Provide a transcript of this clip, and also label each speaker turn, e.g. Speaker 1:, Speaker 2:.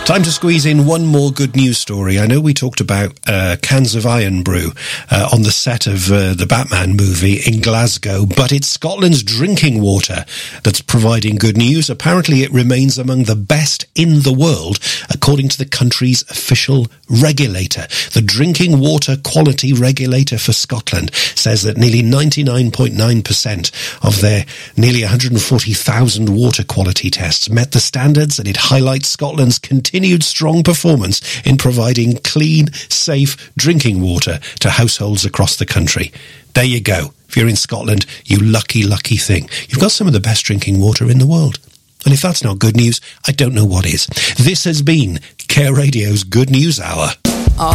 Speaker 1: Time to squeeze in one more good news story. I know we talked about cans of Iron Brew on the set of the Batman movie in Glasgow, but it's Scotland's drinking water that's providing good news. Apparently it remains among the best in the world, according to the country's official regulator. The Drinking Water Quality Regulator for Scotland says that nearly 99.9% of their nearly 140,000 water quality tests met the standards, and it highlights Scotland's continued strong performance in providing clean, safe drinking water to households across the country. There you go. If you're in Scotland, you lucky, lucky thing. You've got some of the best drinking water in the world. And if that's not good news, I don't know what is. This has been Care Radio's Good News Hour.